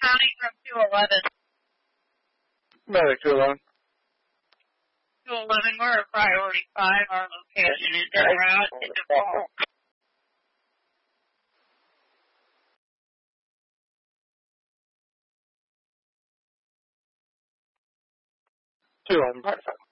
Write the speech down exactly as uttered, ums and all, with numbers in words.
County from two eleven. Medic two eleven. two eleven, we're at priority five. Our location is en route to default. two eleven, part five.